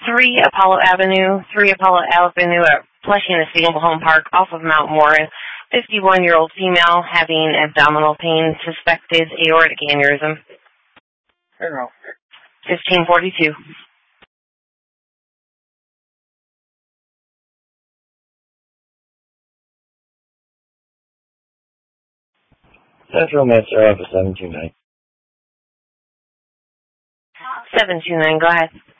3 Apollo Avenue at Flushing Estate Home Park off of Mount Morris. 51-year-old female having abdominal pain, suspected aortic aneurysm. 1542. Central Master Office 729. 729, go ahead.